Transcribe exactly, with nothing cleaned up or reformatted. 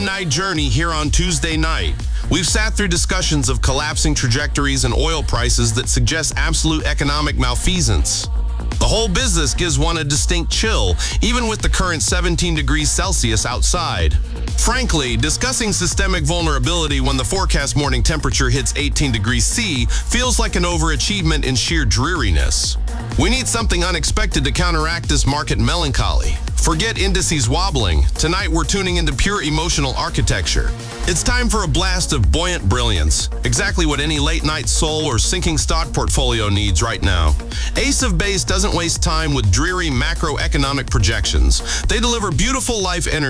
midnight journey here on Tuesday night. We've sat through discussions of collapsing trajectories and oil prices that suggest absolute economic malfeasance. The whole business gives one a distinct chill, even with the current seventeen degrees Celsius outside. Frankly, discussing systemic vulnerability when the forecast morning temperature hits eighteen degrees C feels like an overachievement in sheer dreariness. We need something unexpected to counteract this market melancholy. Forget indices wobbling. Tonight we're tuning into pure emotional architecture. It's time for a blast of buoyant brilliance, exactly what any late-night soul or sinking stock portfolio needs right now. Ace of Base doesn't waste time with dreary macroeconomic projections. They deliver beautiful life energy